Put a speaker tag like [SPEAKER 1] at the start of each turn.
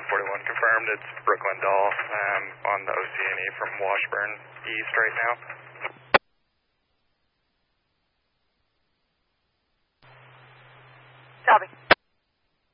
[SPEAKER 1] 141 confirmed. It's Brooklyn Doll on the OC&E from Washburn East right now.
[SPEAKER 2] Copy.